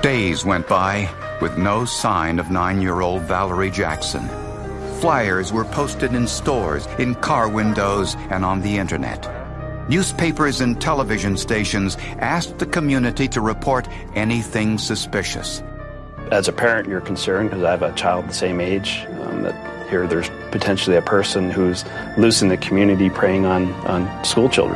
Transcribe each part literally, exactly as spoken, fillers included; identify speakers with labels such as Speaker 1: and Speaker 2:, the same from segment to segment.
Speaker 1: Days went by with no sign of nine-year-old Valerie Jackson. Flyers were posted in stores, in car windows, and on the internet. Newspapers and television stations asked the community to report anything suspicious.
Speaker 2: As a parent, you're concerned because I have a child the same age, um, that here there's potentially a person who's loose in the community preying on, on school children.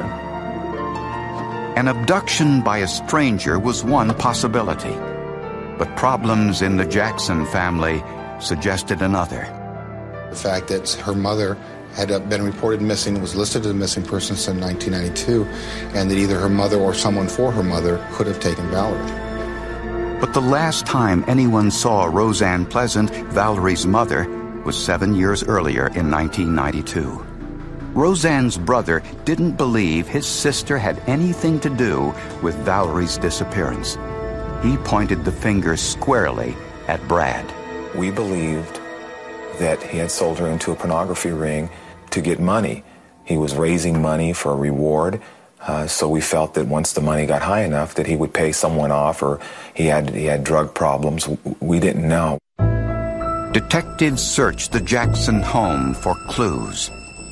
Speaker 1: An abduction by a stranger was one possibility, but problems in the Jackson family suggested another.
Speaker 3: The fact that her mother had been reported missing, was listed as a missing person since nineteen ninety-two, and that either her mother or someone for her mother could have taken Valerie.
Speaker 1: But the last time anyone saw Roseanne Pleasant, Valerie's mother, was seven years earlier in nineteen ninety-two. Roseanne's brother didn't believe his sister had anything to do with Valerie's disappearance. He pointed the finger squarely at Brad.
Speaker 4: We believed that he had sold her into a pornography ring to get money. He was raising money for a reward, uh, so we felt that once the money got high enough that he would pay someone off, or he had, he had drug problems. We didn't know.
Speaker 1: Detectives searched the Jackson home for clues.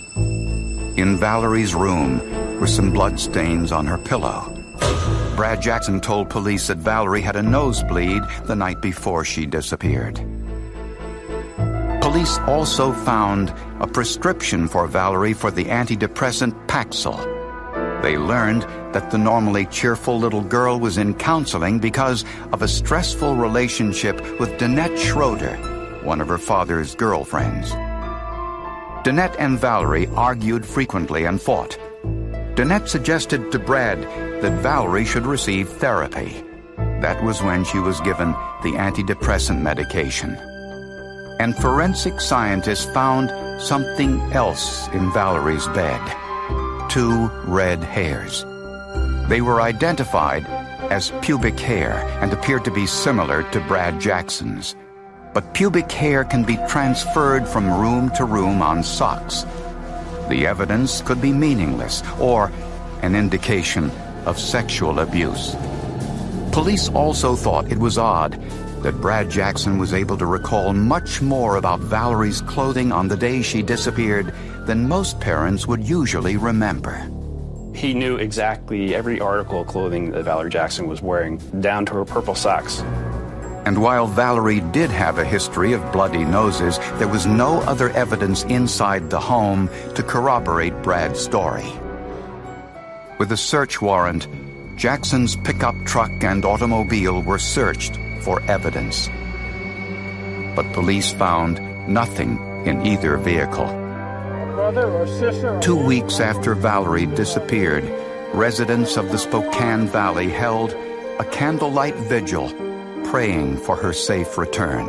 Speaker 1: In Valerie's room were some bloodstains on her pillow. Brad Jackson told police that Valerie had a nosebleed the night before she disappeared. Police also found a prescription for Valerie for the antidepressant Paxil. They learned that the normally cheerful little girl was in counseling because of a stressful relationship with Danette Schroeder, one of her father's girlfriends. Danette and Valerie argued frequently and fought. Danette suggested to Brad that Valerie should receive therapy. That was when she was given the antidepressant medication. And forensic scientists found something else in Valerie's bed. Two red hairs. They were identified as pubic hair and appeared to be similar to Brad Jackson's. But pubic hair can be transferred from room to room on socks. The evidence could be meaningless or an indication of sexual abuse. Police also thought it was odd that Brad Jackson was able to recall much more about Valerie's clothing on the day she disappeared than most parents would usually remember.
Speaker 2: He knew exactly every article of clothing that Valerie Jackson was wearing, down to her purple socks.
Speaker 1: And while Valerie did have a history of bloody noses, there was no other evidence inside the home to corroborate Brad's story. With a search warrant, Jackson's pickup truck and automobile were searched for evidence. But police found nothing in either vehicle.
Speaker 5: Brother or sister.
Speaker 1: Two weeks after Valerie disappeared, residents of the Spokane Valley held a candlelight vigil, praying for her safe return.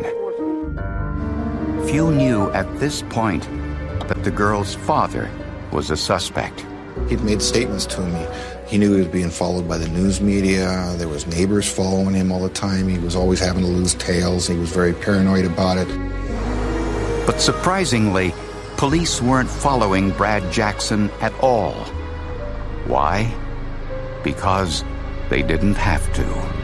Speaker 1: Few knew at this point that the girl's father was a suspect.
Speaker 3: He'd made statements to me. He knew he was being followed by the news media. There was neighbors following him all the time. He was always having to lose tails. He was very paranoid about it.
Speaker 1: But surprisingly, police weren't following Brad Jackson at all. Why? Because they didn't have to.